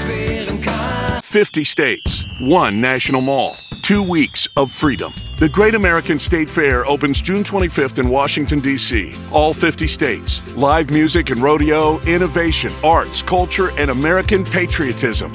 wehren kann. 50 states, one national mall, 2 weeks of freedom. The Great American State Fair opens June 25th in Washington, D.C. All 50 states. Live music and rodeo, innovation, arts, culture, and American patriotism.